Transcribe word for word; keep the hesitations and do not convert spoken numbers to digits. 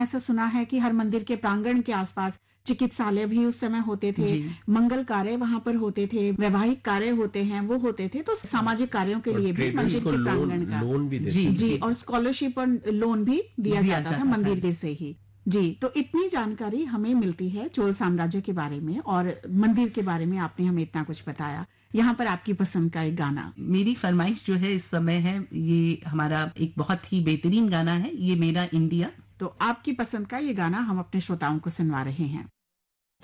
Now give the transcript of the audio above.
ऐसा सुना है कि हर मंदिर के प्रांगण के आसपास चिकित्सालय भी उस समय होते थे, जी। मंगल कार्य वहां पर होते थे, वैवाहिक कार्य होते हैं वो होते थे, तो सामाजिक कार्यों के और लिए भी ट्रेडर्स मंदिर को के लोन प्रांगण का लोन भी देते जी, थे। जी, जी। और स्कॉलरशिप और लोन भी दिया दिया जाता था जाता था। मंदिर से ही। जी, तो इतनी जानकारी हमें मिलती है चोल साम्राज्य के बारे में, और मंदिर के बारे में आपने हमें इतना कुछ बताया। यहाँ पर आपकी पसंद का एक गाना। मेरी फरमाइश जो है इस समय है, ये हमारा एक बहुत ही बेहतरीन गाना है, ये मेरा इंडिया। तो आपकी पसंद का ये गाना हम अपने श्रोताओं को सुनवा रहे हैं।